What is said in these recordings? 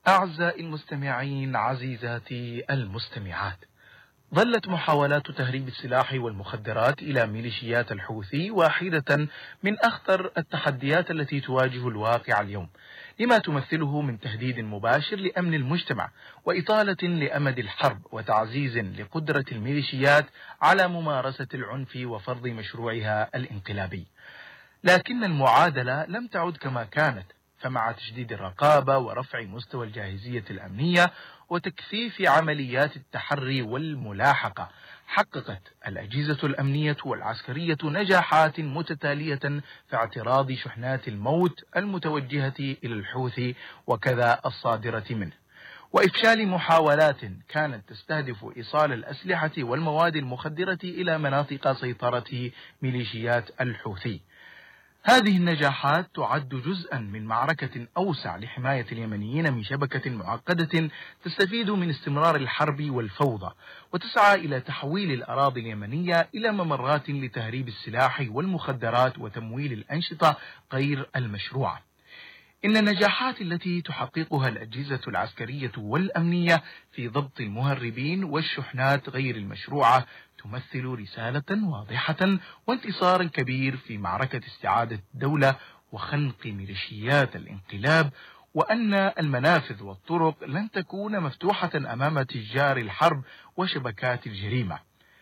أعزائي المستمعين، عزيزاتي المستمعات، ظلت محاولات تهريب السلاح والمخدرات إلى ميليشيات الحوثي واحدة من أخطر التحديات التي تواجه الواقع اليوم، لما تمثله من تهديد مباشر لأمن المجتمع وإطالة لأمد الحرب وتعزيز لقدرة الميليشيات على ممارسة العنف وفرض مشروعها الانقلابي. لكن المعادلة لم تعد كما كانت، فمع تشديد الرقابة ورفع مستوى الجاهزية الأمنية وتكثيف عمليات التحري والملاحقة، حققت الأجهزة الأمنية والعسكرية نجاحات متتالية في اعتراض شحنات الموت المتوجهة إلى الحوثي وكذا الصادرة منه، وإفشال محاولات كانت تستهدف إيصال الأسلحة والمواد المخدرة إلى مناطق سيطرة ميليشيات الحوثي. هذه النجاحات تعد جزءا من معركة أوسع لحماية اليمنيين من شبكة معقدة تستفيد من استمرار الحرب والفوضى، وتسعى إلى تحويل الأراضي اليمنية إلى ممرات لتهريب السلاح والمخدرات وتمويل الأنشطة غير المشروعة. إن النجاحات التي تحققها الأجهزة العسكرية والأمنية في ضبط المهربين والشحنات غير المشروعة تمثل رسالة واضحة وانتصارا كبير في معركة استعادة الدولة وخنق ميليشيات الانقلاب، وأن المنافذ والطرق لن تكون مفتوحة أمام تجار الحرب وشبكات الجريمة.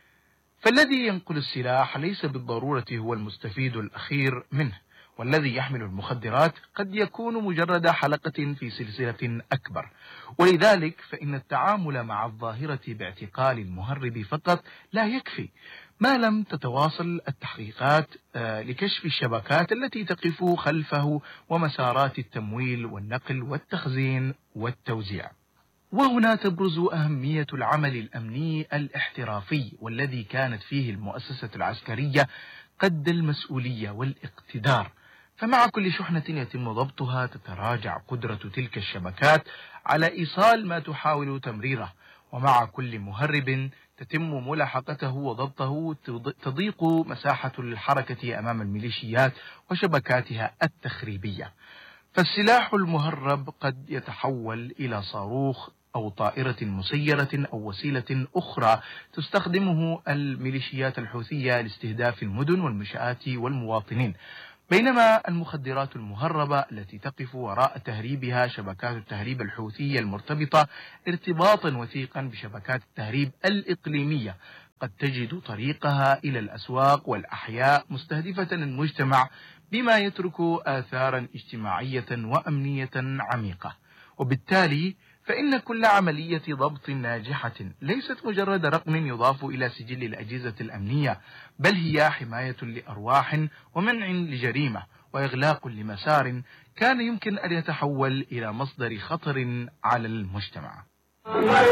فالذي ينقل السلاح ليس بالضرورة هو المستفيد الأخير منه، والذي يحمل المخدرات قد يكون مجرد حلقة في سلسلة أكبر. ولذلك فإن التعامل مع الظاهرة باعتقال المهرب فقط لا يكفي ما لم تتواصل التحقيقات لكشف الشبكات التي تقف خلفه ومسارات التمويل والنقل والتخزين والتوزيع. وهنا تبرز أهمية العمل الأمني الاحترافي، والذي كانت فيه المؤسسة العسكرية قد المسؤولية والاقتدار. فمع كل شحنة يتم ضبطها تتراجع قدرة تلك الشبكات على إيصال ما تحاول تمريره، ومع كل مهرب تتم ملاحقته وضبطه تضيق مساحة الحركة أمام الميليشيات وشبكاتها التخريبية. فالسلاح المهرب قد يتحول إلى صاروخ أو طائرة مسيرة أو وسيلة أخرى تستخدمه الميليشيات الحوثية لاستهداف المدن والمنشآت والمواطنين، بينما المخدرات المهربة التي تقف وراء تهريبها شبكات التهريب الحوثية المرتبطة ارتباطا وثيقا بشبكات التهريب الإقليمية قد تجد طريقها إلى الأسواق والأحياء مستهدفة المجتمع، بما يترك آثارا اجتماعية وأمنية عميقة. وبالتالي فإن كل عملية ضبط ناجحة ليست مجرد رقم يضاف إلى سجل الأجهزة الأمنية، بل هي حماية لأرواح ومنع لجريمة وإغلاق لمسار كان يمكن أن يتحول إلى مصدر خطر على المجتمع.